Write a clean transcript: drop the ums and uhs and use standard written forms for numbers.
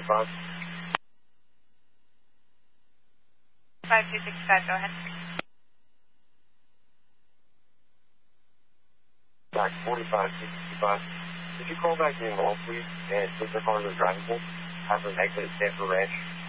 5265. 5265, go ahead. Back 4565. Could you call back the involved, please, and since the car is drivable, have them exit Stanford Ranch